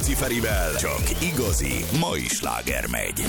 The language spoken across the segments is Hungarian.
Rádiókaffi Ferivel csak igazi mai sláger megy.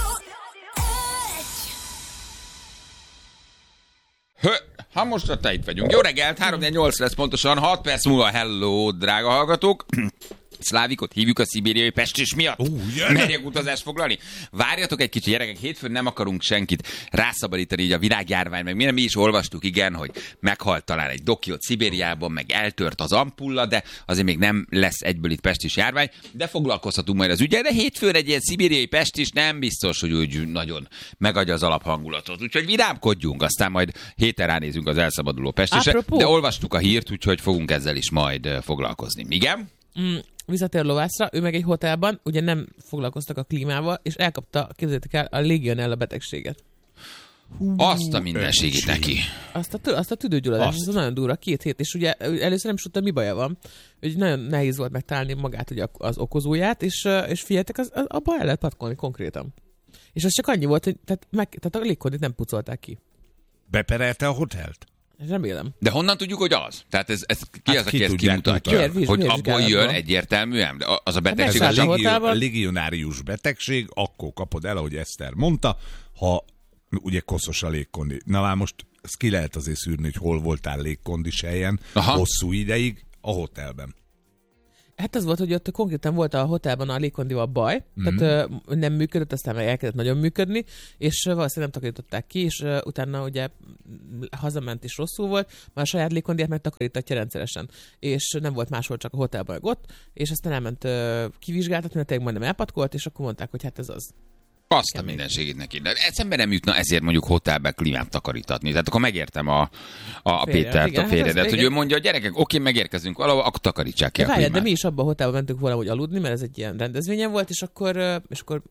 Ha most ott itt vagyunk. Jó reggelt, 3-8 lesz pontosan, 6 perc múlva. Hello, drága hallgatók. Szlávikot hívjuk a szibériai pestis miatt. Merjek utazást foglalni? Várjatok egy kicsit, gyerekek, hétfőn nem akarunk senkit rászabadítani így a világjárvány, meg mi is olvastuk, igen, hogy meghalt talán egy doki ott Szibériában, meg eltört az ampulla, de azért még nem lesz egyből itt pestis járvány, de foglalkozhatunk majd az ügyel, de hétfőn egy ilyen szibériai pestis nem biztos, hogy úgy nagyon megadja az alaphangulatot. Úgyhogy vidámkodjunk, aztán majd héten ránézünk az elszabaduló pestisre, de olvastuk a hírt, úgyhogy fogunk ezzel is majd foglalkozni. Igen? Visszatér Lovászra, ő meg egy hotelban, ugye nem foglalkoztak a klímával, és elkapta, képzeljétek el, a Legionella betegséget. Azt a mindenségét neki. Azt a tüdőgyulladást, ez nagyon durva, 2 hét, és ugye először nem is tudta, mi baja van. Ugye nagyon nehéz volt megtalálni magát ugye az okozóját, és figyeljetek, abba el lehet patkolni konkrétan. És az csak annyi volt, hogy tehát a légkondit nem pucolták ki. Beperelte a hotelt? Remélem. De honnan tudjuk, hogy az? Tehát ez ki az, aki ezt kimutatja? Kérdés, hogy abból jön egyértelműen? De az a betegség... A legionárius betegség, akkor kapod el, ahogy Eszter mondta, ha ugye koszos a légkondi. Na már most ezt ki lehet azért szűrni, hogy hol voltál légkondis helyen hosszú ideig a hotelben. Hát az volt, hogy ott konkrétan volt a hotelban a légkondival baj, tehát nem működött, aztán meg elkezdett nagyon működni, és valószínűleg nem takarították ki, és utána ugye hazament is rosszul volt, már a saját légkondiát megtakarítatja rendszeresen, és nem volt máshol, csak a hotelban meg ott, és aztán elment kivizsgáltatni, mert tényleg majdnem elpatkolt, és akkor mondták, hogy hát ez az. Azt a mindenségét neki. De eszembe nem jutna ezért mondjuk hotelben klímát takarítatni. Tehát akkor megértem a Pétert, a férjedet, hogy ő mondja, a gyerekek, oké, megérkezünk valahol, akkor takarítsák ki a klímát. De mi is abban a hotelben mentünk valahogy aludni, mert ez egy ilyen rendezvényen volt, és akkor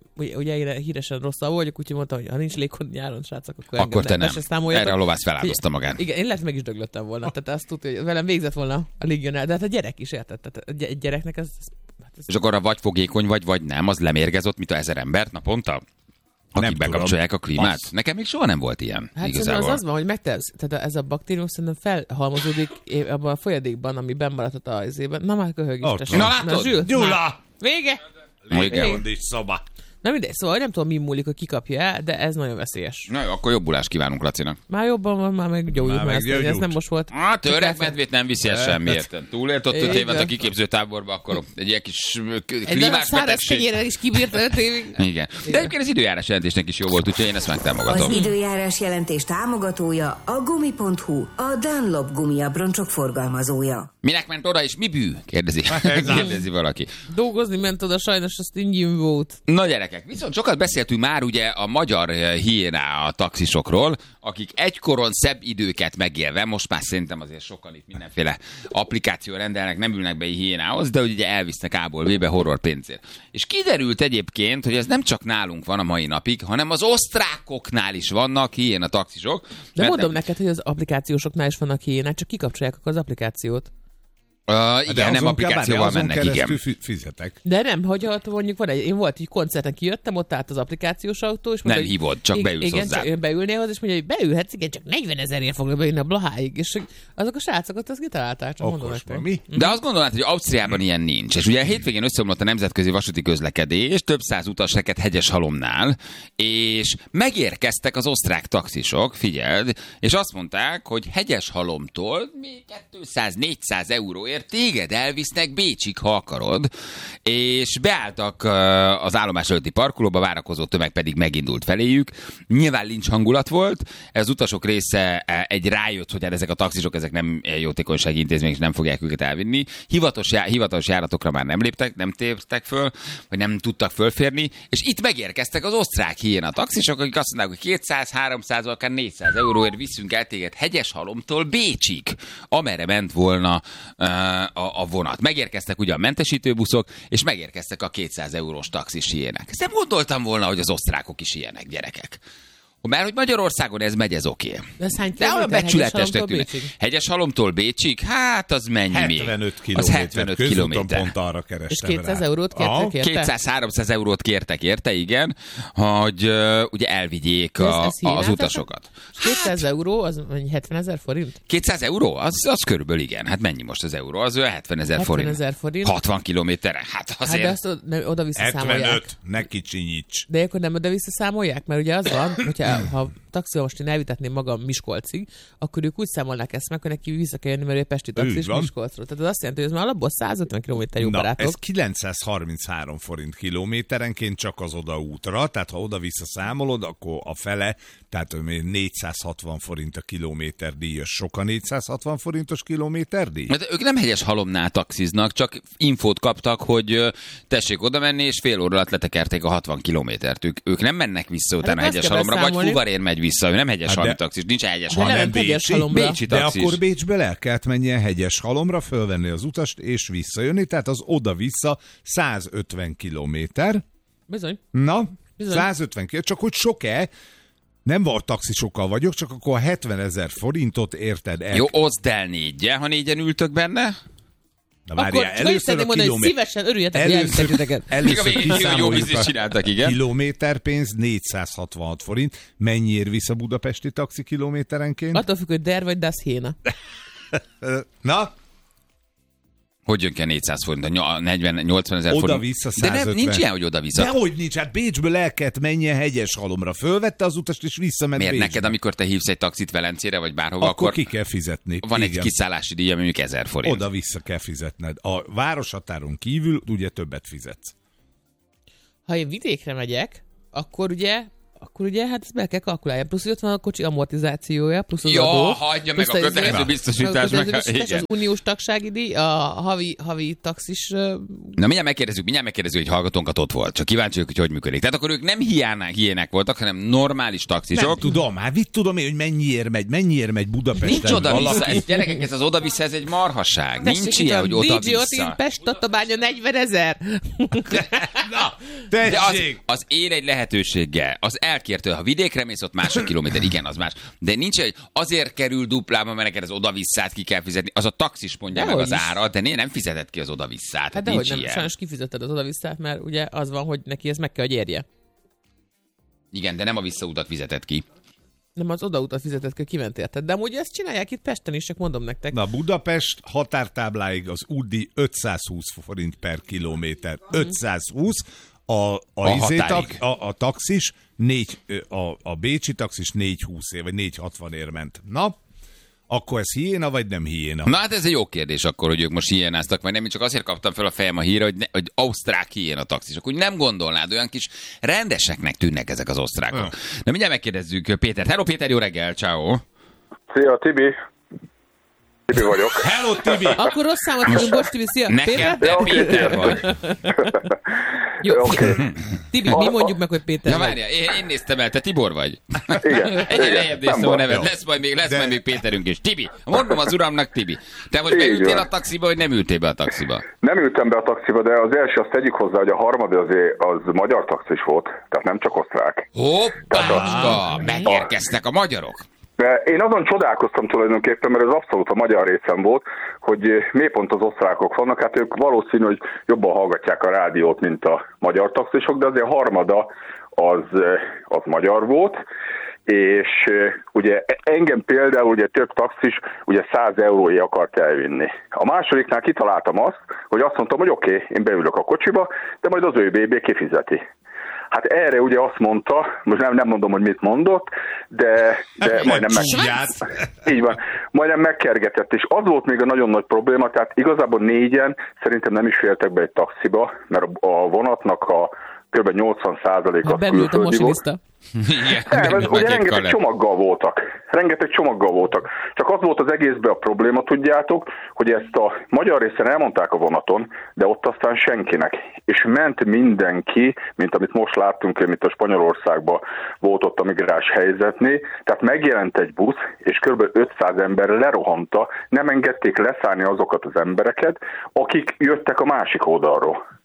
ugye híresen rosszul vagyok, úgyhogy mondtam, hogy ha nincs légkond nyáron, srácok, akkor te nem. Erre a Lovász feláldozta magát. Igen, én lehet meg is döglöttem volna. Tehát azt tudja, hogy velem végzett volna a légionál, de hát a gyerek is érted. Tehát egy gyereknek ez... És akkor a vagy fogékony vagy nem, az lemérgezott, mint 1000 embert naponta? Akik bekapcsolják a klímát? Passz. Nekem még soha nem volt ilyen. Hát igazából. az van, hogy megtevsz. Tehát ez a baktérium szerintem felhalmozódik abban a folyadékban, ami bennmaradhat a izében. Na már köhög is. Na látod? Gyula! Vége! Légkondis szoba. Na mindegy, szóval nem tudom, mi múlik, hogy kikapja el, de ez nagyon veszélyes. Na jó, akkor jobbulást kívánunk Lacinak. Már jobban van, már meggyógyult, mert ez nem most volt. Hát öreg medvét nem viszi el semmiért. Túlélt ott 5 évet a kiképző táborba, akkor egy ilyen kis klímás betegség. Egy is kibírt 5 évig. Igen. De egyébként az időjárás jelentésnek is jó volt, úgyhogy én ezt megtámogatom. Az időjárás jelentés támogatója a gumi.hu, a Dunlop gumiabroncsok forgalmazója. Minek ment oda és mi bű? Kérdezi valaki. Dolgozni ment oda, sajnos azt ingyen volt. Na gyerekek, viszont sokat beszéltünk már ugye a magyar hiéná a taxisokról, akik egykoron szebb időket megélve, most már szerintem azért sokan itt mindenféle applikáció rendelnek, nem ülnek be hiénához, de ugye elvisznek A-ból B-be horror pénzért. És kiderült egyébként, hogy ez nem csak nálunk van a mai napig, hanem az osztrákoknál is vannak hiéna taxisok. De mondom neked, hogy az applikációsoknál is vannak hiénák, csak kikapcsolják akkor az applikációt. Igen, nem applikációval mennek, igen. Fizetek. De nem, hogy ott mondjuk van én volt egy koncerten kijöttem, ott állt az applikációs autó, és mondta, nem hívod, csak beülsz hozzá. Igen, beülnél hozzá, és mondja, hogy beülhetsz, igen, csak 40 000-ért fognak beülni a Blaháig, és azok a srácok ott azt kitalálták, csak mondom nektek. Mi? De azt gondolnád, hogy Ausztriában ilyen nincs. És ugye a hétvégén összeomlott a nemzetközi vasúti közlekedés, több száz utas rekedt Hegyeshalomnál, és megérkeztek az osztrák taxisok, figyeld, és azt mondták, hogy Hegyeshalomtól még 200-400 euróért téged elvisznek Bécsig, ha akarod, és beálltak az állomás előtti parkolóba, várakozó tömeg pedig megindult feléjük. Nyilván lincs hangulat volt, ez utasok része egy rájött, hogy ezek a taxisok, ezek nem jótékonysági intézmények, és nem fogják őket elvinni. Hivatalos járatokra már nem léptek, nem tértek föl, vagy nem tudtak fölférni, és itt megérkeztek az osztrák hiéna taxisok, akik azt mondták, hogy 200, 300, akár 400 euróért viszünk el téged Hegyeshalomtól Bécsig, amerre ment volna a vonat. Megérkeztek ugye a mentesítőbuszok, és megérkeztek a 200 eurós taxis hiének. Ezt nem gondoltam volna, hogy az osztrákok is ilyenek, gyerekek. Mert hogy Magyarországon ez megy, ez oké. De olyan becsületesnek tűnik. Hegyeshalomtól Bécsig? Hát az mennyi még? 75 km. Az 75 kilométer. Pont arra kerestem. És 200 eurót kértek érte? 200-300 eurót kértek érte, igen, hogy ugye elvigyék az utasokat. 200 euró, az 70 000 forint? 200 euró? Az körülbelül igen. Hát mennyi most az euró? Az 70 000 forint. 70 000 forint. 60 kilométerre. Hát azért... Hát de azt oda-vissza számolják. 75, ne kicsinyíts. De akkor nem oda-vissza számolják? Mert ugye az van, ha taxival most én elvitetném magam Miskolcig, akkor ők úgy számolnák ezt meg, hogy neki vissza kell jönni, mert ő pesti taxis Miskolcról. Tehát az azt jelenti, hogy ez már alapból 150 km jó barátok. Ez 933 forint kilométerenként csak az odaútra, tehát ha oda-vissza számolod, akkor a fele, tehát 460 forint a kilométer díjas. Sok a 460 forintos kilométer díj? De ők nem Hegyeshalomnál taxiznak, csak infót kaptak, hogy tessék oda menni, és fél óra alatt letekerték a 60 kilométert. Ők nem mennek vissza utána Hegyeshalomra, vagy Fuvarér megy vissza, ő nem Hegyeshalmi taxis, nincs Hegyeshalom. Bécsi taxis. De akkor Bécsbe el kellett menjen Hegyeshalomra, fölvenni az utast, és visszajönni, tehát az oda-vissza 150 kilométer. Bizony. Na, bizony. 150 kilométer, csak hogy sok-e? Nem volt taxisokkal vagyok, csak akkor a 70 000 forintot érted el. Jó, oszd el négyen, ha négyen ültök benne. Na várjál, először a kilométer... Szívesen örüljetek, hogy elvitetőteket. Először kiszámoljuk a csináltak, igen. Kilométerpénz 466 forint. Mennyi ér vissza budapesti taxi kilométerenként? Attól függ, hogy der vagy das héna. Na? Hogy jön ki a 400 forint, a 40-80 000 forint? Oda-vissza 150. De nincs ilyen, hogy oda-vissza. Dehogy nincs, hát Bécsből el kellett menjen Hegyeshalomra. Fölvette az utast, és visszament Miért Bécsbe. neked, amikor te hívsz egy taxit Velencére, vagy bárhova, akkor ki kell fizetni. Van egy kiszállási díja, mondjuk 1000 forint. Oda-vissza kell fizetned. A városhatáron kívül ugye többet fizetsz. Ha én vidékre megyek, akkor ugye hát ezt be kell kalkulálni. Plusz, hogy ott van a kocsi amortizációja, plusz az adó. Hagyja meg a kötelező biztosítás. Az uniós tagsági díj, a havi taxis... Na mindjárt megkérdezzük, hogy hallgatónkat ott volt. Csak kíváncsi vagyok, hogy működik. Tehát akkor ők nem hiének voltak, hanem normális taxisok. Nem tudom, hát mit tudom én, hogy mennyiért megy Budapesten. Nincs oda-vissza. Gyerekek, ez az oda-vissza, ez egy marhasság. Nincs ilyen, hogy oda-vissza. Pest, Tatabánya 40 000. Na, de az él egy lehetőséggel. Az elkértől, ha vidékre mész, ott mások kilométer, igen, az más. De nincs, hogy azért kerül duplában, mert neked az oda-visszát ki kell fizetni. Az a taxis mondja meg az árat, de nem fizeted ki az oda-visszát. Hát dehogy nem, sajnos kifizetted az oda-visszát, mert ugye az van, hogy neki ez meg kell, hogy érje. Igen, de nem a visszautat fizeted ki. Nem az odautat fizetett, hogy kiment érted. De amúgy ezt csinálják itt Pesten is, csak mondom nektek. Na, Budapest határtábláig az útdíj 520 forint per kilométer. 520. A taxis, a bécsi taxis 420 ér, vagy 460 ér ment. Na, akkor ez hiéna, vagy nem hiéna? Na hát ez egy jó kérdés akkor, hogy ők most hiénáztak, vagy nem. Én csak azért kaptam fel a fejem a hírre, hogy ausztrák hiéna taxisok. Úgy nem gondolnád, olyan kis rendeseknek tűnnek ezek az osztrákok. Na mindjárt megkérdezzük Pétert. Hello Péter, jó reggel, ciao. Szia Tibi. Tibi vagyok. Hello Tibi. Akkor rossz számot tudunk, bocs Tibi, szia. Neked te Péter vagy. Jó, Tibi, mi mondjuk meg, hogy Péter Na vagy. várjál, én néztem el, te Tibor vagy. Igen. Egyre lejjebb néztem a nevet, lesz majd még Péterünk is. Tibi, mondom az uramnak Tibi. Te most beültél a taxiba, vagy nem ültél be a taxiba? Nem ültem be a taxiba, de az első azt tegyük hozzá, hogy a harmadik az magyar taxis volt, tehát nem csak osztrák. Hoppácska, megérkeztek a magyarok. De én azon csodálkoztam tulajdonképpen, mert ez abszolút a magyar részem volt, hogy miért pont az osztrákok vannak. Hát ők valószínű, hogy jobban hallgatják a rádiót, mint a magyar taxisok, de azért a harmada az magyar volt. És ugye engem például ugye több taxis ugye 100 euróért akart elvinni. A másodiknál kitaláltam azt, hogy azt mondtam, hogy oké, én beülök a kocsiba, de majd az ÖBB kifizeti. Hát erre ugye azt mondta, most nem mondom, hogy mit mondott, de majdnem így van, majdnem megkergetett, és az volt még a nagyon nagy probléma, tehát igazából 4-en szerintem nem is féltek be egy taxiba, mert a vonatnak a kb. 80%-a külföldi volt. Ugye rengeteg csomaggal voltak. Csak az volt az egészben a probléma, tudjátok, hogy ezt a magyar részen elmondták a vonaton, de ott aztán senkinek. És ment mindenki, mint amit most láttunk, mint a Spanyolországban volt ott a migráns helyzetnél. Tehát megjelent egy busz, és kb. 500 ember lerohanta, nem engedték leszállni azokat az embereket, akik jöttek a másik oldalról.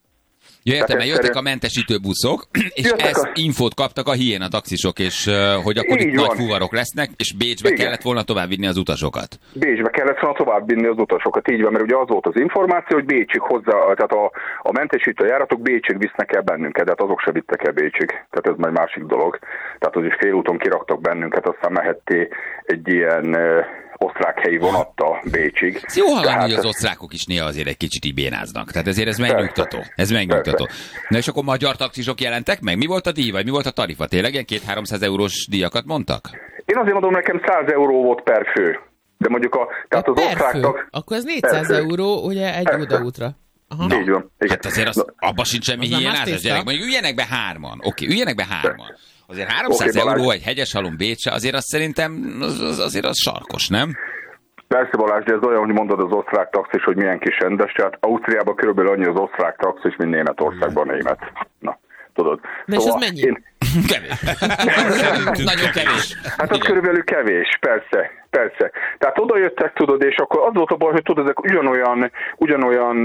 Ja, értem, mert jöttek a mentesítő buszok, és infót kaptak a hiéna taxisok, és hogy akkor itt nagy fuvarok lesznek, és Bécsbe kellett volna továbbvinni az utasokat. Bécsbe kellett volna továbbvinni az utasokat, így van, mert ugye az volt az információ, hogy Bécsig hozzá, tehát a mentesítő járatok Bécsig visznek el bennünket, tehát azok se vittek el Bécsig. Tehát ez majd másik dolog. Tehát az is félúton kiraktak bennünket, aztán mehetté egy ilyen osztrák helyi vonatta Bécsig. Jó hallani, hogy az osztrákok is néha azért egy kicsit így bénáznak. Tehát ezért ez megnyugtató. Ez megnyugtató. Na és akkor magyar taxisok jelentek meg? Mi volt a díj, vagy mi volt a tarifa? Tényleg ilyen 200-300 eurós díjakat mondtak? Én azért mondom, nekem 100 euró volt per fő. De mondjuk tehát az osztráknak... Akkor ez 400 euró, ugye egy odaútra. Aha. Így van. Igen. Hát azért abban sincs semmi hiénázás, gyerek. Mondjuk üljenek be hárman. Oké, üljenek be hárman. Azért 300 euró egy Hegyeshalom Bécsre, azért azt szerintem azért az sarkos, nem? Persze Balázs, de ez olyan, hogy mondod az osztrák taxis, hogy milyen kis rendes, tehát Ausztriában körülbelül annyi az osztrák taxis, mint Németországban német. Na, tudod. Na és az mennyi? Kevés. Nagyon kevés. Hát az körülbelül kevés, persze. Tehát oda jöttek, tudod, és akkor az volt a baj, hogy tudod, ezek ugyanolyan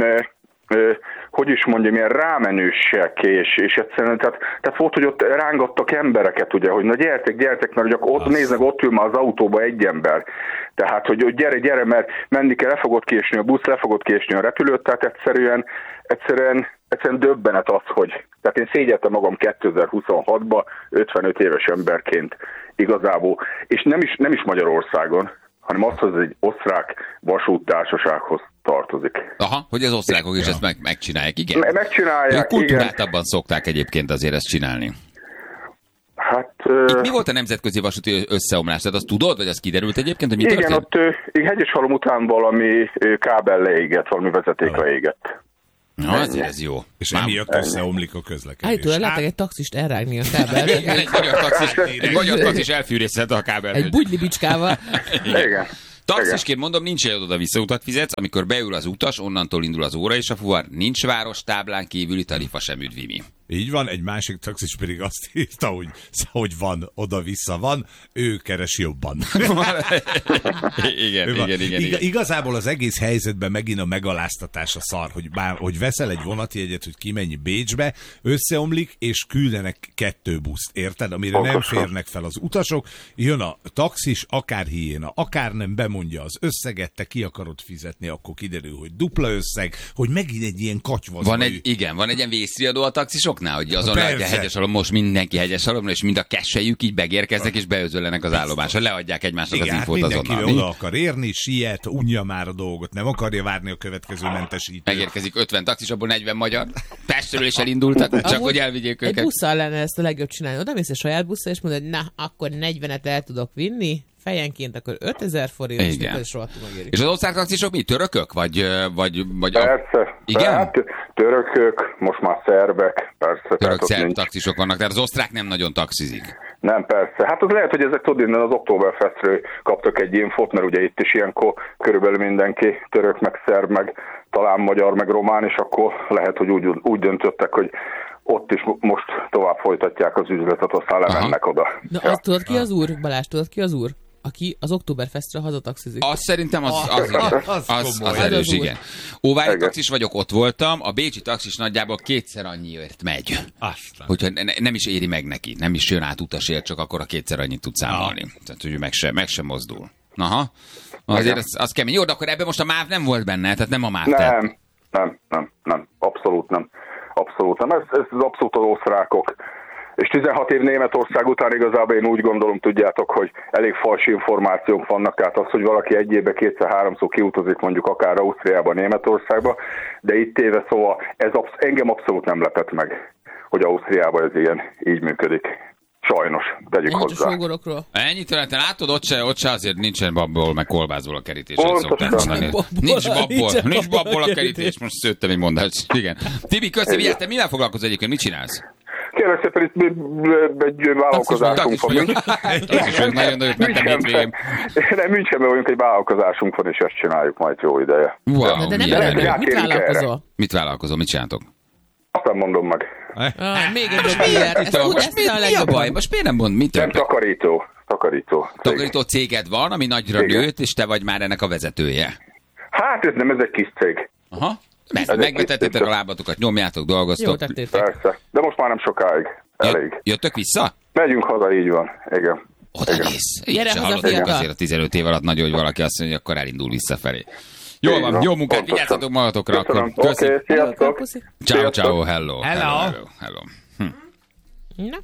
hogy is mondjam, ilyen rámenősek, és egyszerűen, tehát volt, hogy ott rángattak embereket, ugye, hogy na gyertek, mert ugye ott néznek, ott ül már az autóba egy ember. Tehát, hogy gyere, mert menni kell, le fogod késni a busz, le fogod késni a repülőt, tehát egyszerűen döbbenet az, hogy... Tehát én szégyeltem magam 2026-ban 55 éves emberként igazából, és nem is Magyarországon, hanem az, hogy ez egy osztrák vasúttársasághoz tartozik. Aha, hogy az osztrákok is ezt megcsinálják, igen? Megcsinálják, ők kultúráltabban szokták egyébként azért ezt csinálni. Hát... Itt mi volt a nemzetközi vasúti összeomlás? Tehát azt tudod, vagy az kiderült egyébként, hogy mi történt? Igen, ott Hegyeshalom után valami kábel leégett, valami vezeték leégett. Na, azért ez jó. És emiatt összeomlik a közlekedés. Állítólag látták egy taxist elrágni a kábel. Igen, egy magyar taxis elfűrészett a kábel. Egy bugyli bicskával. Igen. Taxisként mondom, nincs egy oda-vissza utat fizetsz, amikor beül az utas, onnantól indul az óra és a fuvar. Nincs város táblán kívüli tarifa sem üdvimi. Így van, egy másik taxis pedig azt írta, hogy van, oda-vissza van, ő keres jobban. Igen. Igazából az egész helyzetben megint a megaláztatás a szar, hogy veszel egy vonatjegyet, hogy kimenj Bécsbe, összeomlik, és küldenek 2 buszt, érted? Amire nem férnek fel az utasok, jön a taxis, akár hiéna, akár nem bemondja az összeget, te ki akarod fizetni, akkor kiderül, hogy dupla összeg, hogy megint egy ilyen katyvazba. Van egy ilyen vészriadó a taxisok, hogy azon leadja Hegyeshalom, most mindenki Hegyeshalomra, és mind a kessejük így begérkeznek, és beözöllenek az állomásra, leadják egymásnak az infót azonnal. Mindenki oda akar érni, siet, unja már a dolgot, nem akarja várni a következő mentesítőt. Megérkezik 50 taxis, abból 40 magyar. Pestről is elindultak, csak hogy elvigyék őket. Egy busszal lenne ezt a legjobb csinálni. Oda mész a saját busszal, és mondod, na, akkor 40-et el tudok vinni, fejenként akkor 5000 forint, és rohadtul megérik. És az osztrák taxisok mi? Törökök? Vagy persze. Igen? Hát, törökök, most már szerbek, persze. Török-szerb taxisok vannak, tehát az osztrák nem nagyon taxizik. Nem, persze. Hát az lehet, hogy ezek tudod, innen az Oktoberfestről kaptak egy infót, mert ugye itt is ilyenkor körülbelül mindenki török, meg szerb, meg talán magyar, meg román, és akkor lehet, hogy úgy döntöttek, hogy ott is most tovább folytatják az üzletet, aztán lemennek oda. Na, azt tudod ki az úr? Balázs, tudod ki az úr? Aki az Oktoberfestre hazataxizik. Azt szerintem az erős, igen. Óvári taxis vagyok, ott voltam, a bécsi taxis nagyjából 2-szer annyiért megy. Hogyha nem is éri meg neki, nem is jön át utasért, csak akkor a 2-szer annyit tud számolni. Tehát, hogy meg sem mozdul. Aha. Azért az kemény. Jó, de akkor ebben most a MÁV nem volt benne, tehát nem a MÁV. Nem. Abszolút nem. Ez az abszolút az osztrákok. És 16 év Németország után igazából én úgy gondolom, tudjátok, hogy elég fals információk vannak, tehát az, hogy valaki egy évben 2-3-szor kiutazik mondjuk akár Ausztriába, Németországba, de itt éve szóval engem abszolút nem lepett meg, hogy Ausztriában ez így működik. Sajnos, tegyük hozzá. Ennyit lehetne, látod, ott se azért nincsen babból, meg kolbászból a kerítés. Nincs babból a kerítés, most szőttem egy mondást. Igen. Tibi, köszi, vigyázz, te mivel foglalkozol egyébként, mit csinálsz? Kérlek szépen, itt egy vállalkozásunk van. Münchenben vagyunk, egy vállalkozásunk van, és ezt csináljuk majd jó ideje. Wow, de nem mit vállalkozol? Mit vállalkozol, mit csináltok? Azt nem mondom meg. Még egy mi a baj? Most miért nem mond? Nem, takarító. Takarító céged van, ami nagyra nőtt, és te vagy már ennek a vezetője. Hát ez nem, ez egy kis cég. Aha. Megvetettétek a lábatokat, nyomjátok, dolgoztok. Jó tettétek. Persze, de most már nem sokáig. Elég. Jöttök vissza? Megyünk haza, így van. Igen. Oda néz. Gyere Se haza, hallottam fiatal. azért a 15 év alatt nagyon, hogy valaki azt mondja, hogy akkor elindul visszafelé. Jól van, Így jó munkát, pontosan. vigyázzatok magatokra. Köszönöm. Akkor köszi. Oké, sziasztok. Puszi. Ciao, ciao, hello. Hello. Na?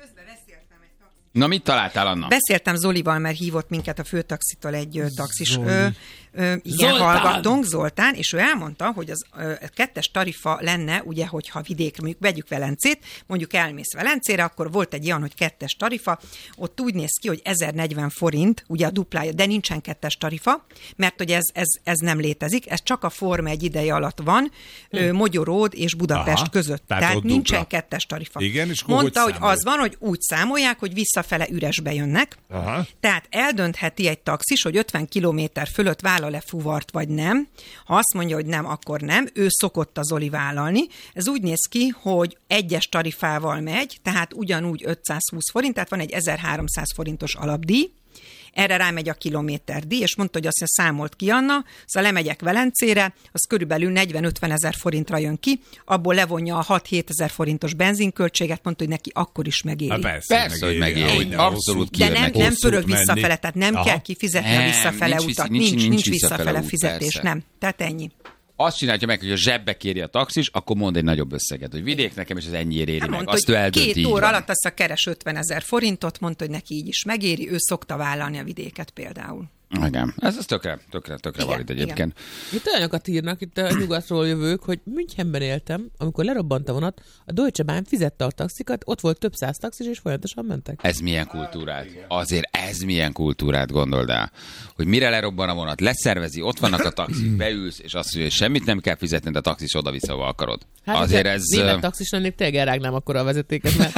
Na, mit találtál, Anna? Beszéltem Zolival, mert hívott minket a főtaxitól egy taxis. Igen, Zoltán! hallgattunk, Zoltán, és ő elmondta, hogy az kettes tarifa lenne, ugye, hogyha vidékre, mondjuk vegyük Velencét, mondjuk elmész Velencére, akkor volt egy olyan, hogy kettes tarifa, ott úgy néz ki, hogy 1040 forint, ugye a duplája, de nincsen kettes tarifa, mert hogy ez nem létezik, ez csak a Forma egy ideje alatt van, Mogyoród és Budapest között. Tehát nincsen dupla. kettes tarifa. Igen, és akkor mondta, hogy hogy az van, hogy úgy számolják, hogy visszafele üresbe jönnek. Aha. Tehát eldöntheti egy taxis, hogy 50 kilométer fölött vállal-e fuvart, vagy nem. Ha azt mondja, hogy nem, akkor nem. Ő szokott a Zoli vállalni. Ez úgy néz ki, hogy egyes tarifával megy, tehát ugyanúgy 520 forint, tehát van egy 1300 forintos alapdíj. Erre rámegy a kilométerdíj, és mondta, hogy azt számolt ki Anna, szóval lemegyek Velencére, az körülbelül 40-50 ezer forintra jön ki, abból levonja a 6-7 ezer forintos benzinköltséget, mondta, hogy neki akkor is megéri. Persze, hogy megéri. Abszolút De kijön neki. nem pörög menni. visszafele, tehát nem Aha. kell kifizetni a Nem, visszafele nincs utat. nincs Nincs visszafele visszafele út, fizetés, persze. nem. Tehát ennyi. Azt csinálja meg, hogy a zsebbe kéri a taxis, akkor mond egy nagyobb összeget, hogy vidék nekem, és az ennyiért éri meg. Mondta, Azt ő hogy eldönti, 2 így óra van. alatt azt a keres 50 ezer forintot, mondta, hogy neki így is megéri, ő szokta vállalni a vidéket például. Igen, ez tökre valid egyébként. Itt olyanokat írnak, itt a nyugatról jövők, hogy Münchenben éltem, amikor lerobbant a vonat, a Deutsche Bahn fizette a taxikat, ott volt több száz taxis, és folyamatosan mentek. Ez milyen kultúrát? Azért ez milyen kultúrát, gondold el, hogy mire lerobban a vonat, leszervezi, ott vannak a taxik, beülsz, és azt mondja, hogy semmit nem kell fizetni, de a taxis oda-vissza, ahol akarod. Hát, Azért hogyha ez... német taxis lennék, tényleg elrágnám akkor a vezetéket, mert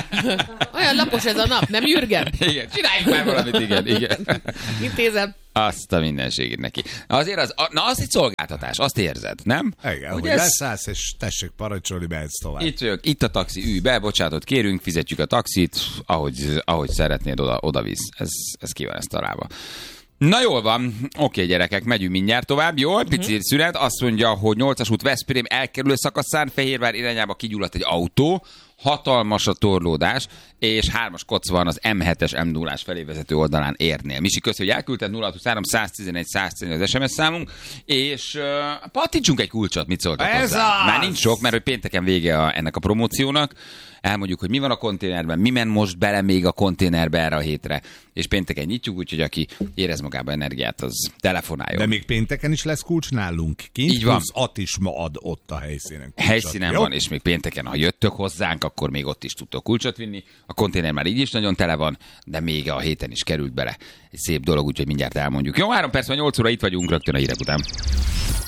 olyan lapos ez a nap, nem Jürgen? Igen, csináljuk már valamit, igen. Intézem. Azt a mindenségét neki. Azért az egy szolgáltatás, azt érzed, nem? Igen, hogy ez- leszállsz, és tessék parancsolni, mehetsz tovább. Itt vagyok, itt a taxi, ülj be, bocsánatot kérünk, fizetjük a taxit, ahogy szeretnéd, oda visz. Ez ki van ezt találva. Na jól van, oké gyerekek, megyünk mindjárt tovább. Jó, pici szünet, azt mondja, hogy 8-as út Veszprém elkerülő szakaszán Fehérvár irányába kigyulladt egy autó, hatalmas a torlódás, és 3-as koc van az M7-es M0-ás felé vezető oldalán érnél. Misi, köszönjük, hogy elküldted 023 111 111 az SMS számunk, és pattintsunk egy kulcsot, mit szóltak Ez hozzá? az! Már nincs sok, mert hogy pénteken vége ennek a promóciónak. Elmondjuk, hogy mi van a konténerben, mi ment most bele még a konténerbe erre a hétre, és pénteken nyitjuk, úgyhogy aki érez magába energiát, az telefonáljon. De még pénteken is lesz kulcs nálunk kint, Így van. plusz At ma ad ott a helyszínen. kulcsot, Helyszínen jó? van, és még pénteken, ha jöttök hozzánk, akkor még ott is tudtok kulcsot vinni. A konténer már így is nagyon tele van, de még a héten is került bele. Egy szép dolog, úgyhogy mindjárt elmondjuk. Jó, 3 perc van, 8 óra itt vagyunk, rögtön a hírek után.